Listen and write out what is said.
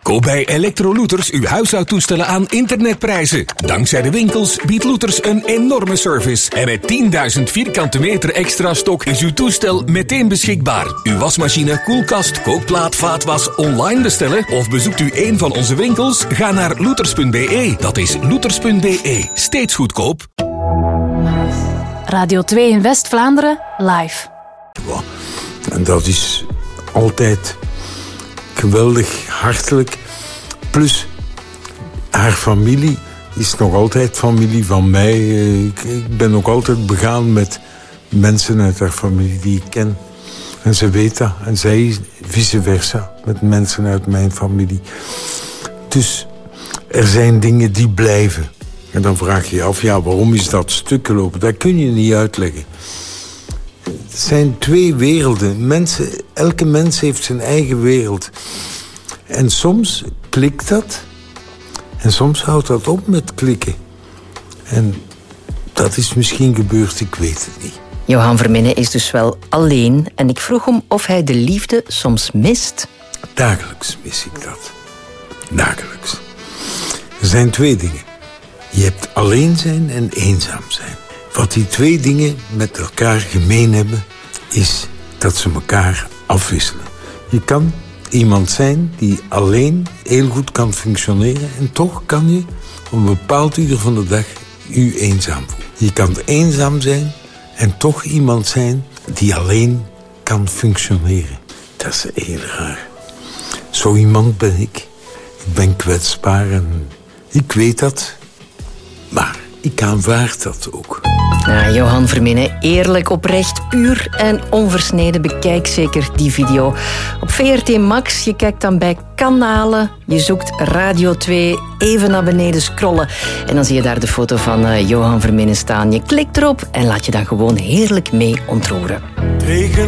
Koop bij Electrolooters uw huishoudtoestellen aan internetprijzen. Dankzij de winkels biedt Looters een enorme service. En met 10.000 vierkante meter extra stok is uw toestel meteen beschikbaar. Uw wasmachine, koelkast, kookplaat, vaatwas online bestellen of bezoekt u een van onze winkels? Ga naar looters.be. Dat is looters.be. Steeds goedkoop. Radio 2 in West-Vlaanderen, live. En dat is altijd geweldig hartelijk. Plus, haar familie is nog altijd familie van mij. Ik ben ook altijd begaan met mensen uit haar familie die ik ken. En ze weet dat. En zij vice versa met mensen uit mijn familie. Dus er zijn dingen die blijven. En dan vraag je je af, ja, waarom is dat stuk gelopen? Dat kun je niet uitleggen. Het zijn twee werelden. Elke mens heeft zijn eigen wereld. En soms klikt dat. En soms houdt dat op met klikken. En dat is misschien gebeurd, ik weet het niet. Johan Verminnen is dus wel alleen. En ik vroeg hem of hij de liefde soms mist. Dagelijks mis ik dat. Dagelijks. Er zijn twee dingen. Je hebt alleen zijn en eenzaam zijn. Wat die twee dingen met elkaar gemeen hebben, is dat ze elkaar afwisselen. Je kan iemand zijn die alleen heel goed kan functioneren en toch kan je op een bepaald uur van de dag je eenzaam voelen. Je kan eenzaam zijn en toch iemand zijn die alleen kan functioneren. Dat is heel raar. Zo iemand ben ik. Ik ben kwetsbaar en ik weet dat. Maar ik aanvaard dat ook. Nou, Johan Verminnen, eerlijk, oprecht, puur en onversneden. Bekijk zeker die video op VRT Max. Je kijkt dan bij kanalen, je zoekt Radio 2, even naar beneden scrollen. En dan zie je daar de foto van Johan Verminnen staan. Je klikt erop en laat je dan gewoon heerlijk mee ontroeren.